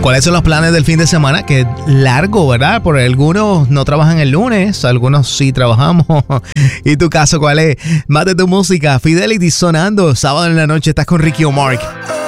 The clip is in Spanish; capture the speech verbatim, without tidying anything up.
¿Cuáles son los planes del fin de semana? Que es largo, ¿verdad? Porque algunos no trabajan el lunes, algunos sí trabajamos. ¿Y tu caso cuál es? Más de tu música, Fidelity sonando. Sábado en la noche estás con Ricky O'Mark.